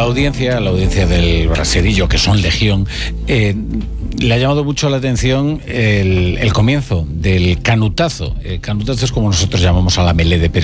la audiencia del Braserillo, que son legión, le ha llamado mucho la atención el comienzo del canutazo. El canutazo es como nosotros llamamos a la melé de